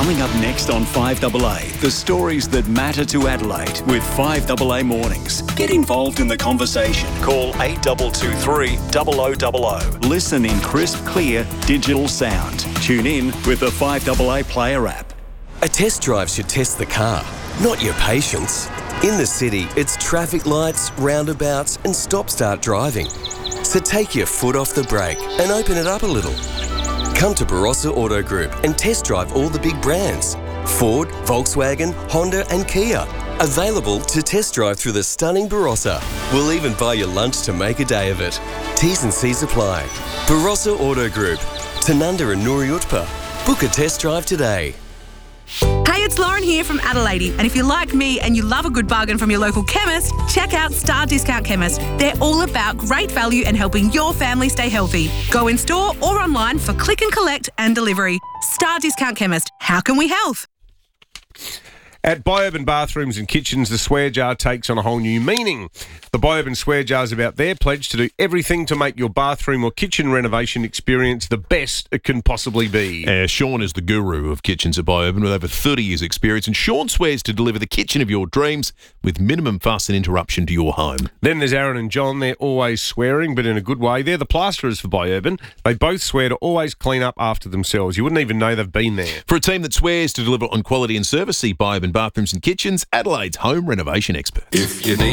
Coming up next on 5AA, the stories that matter to Adelaide with 5AA Mornings. Get involved in the conversation. Call 8223 0000. Listen in crisp, clear, digital sound. Tune in with the 5AA Player app. A test drive should test the car, not your patience. In the city, it's traffic lights, roundabouts and stop-start driving. So take your foot off the brake and open it up a little. Come to Barossa Auto Group and test drive all the big brands. Ford, Volkswagen, Honda and Kia. Available to test drive through the stunning Barossa. We'll even buy you lunch to make a day of it. T's and C's apply. Barossa Auto Group. Tanunda and Noori Utpa. Book a test drive today. Hey, it's Lauren here from Adelaide, and if you're like me and you love a good bargain from your local chemist, check out Star Discount Chemist. They're all about great value and helping your family stay healthy. Go in store or online for click and collect and delivery. Star Discount Chemist. How can we help? At Biourban Bathrooms and Kitchens, the swear jar takes on a whole new meaning. The Biourban swear jar is about their pledge to do everything to make your bathroom or kitchen renovation experience the best it can possibly be. Sean is the guru of kitchens at Biourban with over 30 years' experience, and Sean swears to deliver the kitchen of your dreams with minimum fuss and interruption to your home. Then there's Aaron and John. They're always swearing, but in a good way. They're the plasterers for Biourban. They both swear to always clean up after themselves. You wouldn't even know they've been there. For a team that swears to deliver on quality and service, see Biourban Bathrooms and Kitchens, Adelaide's home renovation experts. If you need